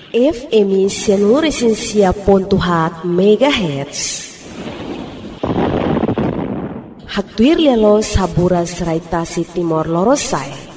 FM Seluruh Pontuhat MHz. Haktuir lelo saburas raitasi Timor Lorosai.